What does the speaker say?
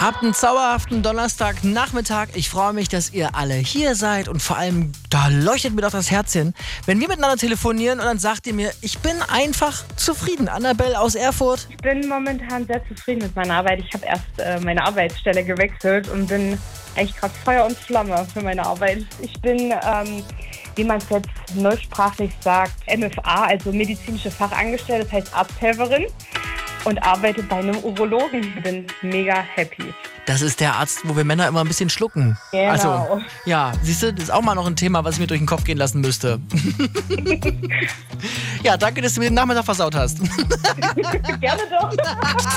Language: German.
Habt einen zauberhaften Donnerstagnachmittag. Ich freue mich, dass ihr alle hier seid und vor allem, da leuchtet mir doch das Herz hin, wenn wir miteinander telefonieren und dann sagt ihr mir, ich bin einfach zufrieden. Annabelle aus Erfurt. Ich bin momentan sehr zufrieden mit meiner Arbeit. Ich habe erst meine Arbeitsstelle gewechselt und bin eigentlich gerade Feuer und Flamme für meine Arbeit. Ich bin, wie man es jetzt neusprachlich sagt, MFA, also medizinische Fachangestellte, das heißt Arzthelferin. Und arbeite bei einem Urologen. Bin mega happy. Das ist der Arzt, wo wir Männer immer ein bisschen schlucken. Genau. Also, ja, siehst du, das ist auch mal noch ein Thema, was ich mir durch den Kopf gehen lassen müsste. Ja, danke, dass du mir den Nachmittag versaut hast. Gerne doch.